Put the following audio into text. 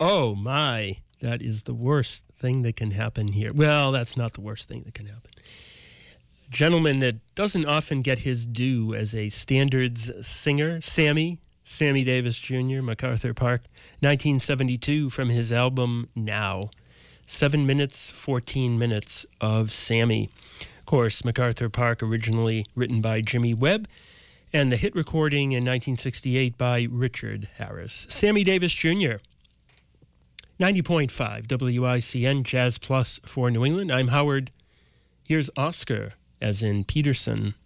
Oh, my. That is the worst thing that can happen here. Well, that's not the worst thing that can happen. A gentleman that doesn't often get his due as a standards singer, Sammy Davis Jr., MacArthur Park, 1972, from his album Now. 7 minutes, 14 minutes of Sammy. Of course, MacArthur Park, originally written by Jimmy Webb, and the hit recording in 1968 by Richard Harris. Sammy Davis Jr., 90.5 WICN Jazz Plus for New England. I'm Howard. Here's Oscar, as in Peterson.